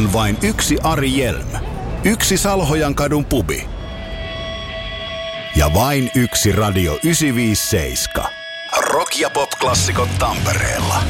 On vain yksi Ari Jelm, yksi Salhojankadun pubi ja vain yksi Radio 957. Rock- ja pop-klassikot Tampereella.